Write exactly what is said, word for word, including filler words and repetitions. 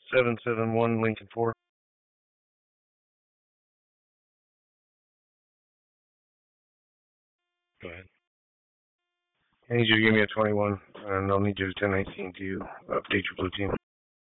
seven seven one Lincoln four. Go ahead. I need you to give me a twenty-one, and I'll need you to ten nineteen to update your blue team.